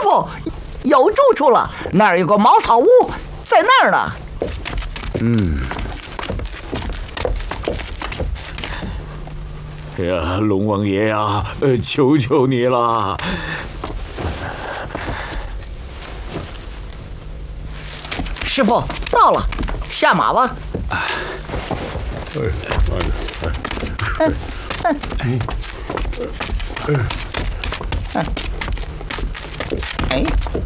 傅，有住处了，那儿有个茅草屋，在那儿呢。 哎呀，龙王爷呀，求求你了！ 师傅到了，下马吧。哎。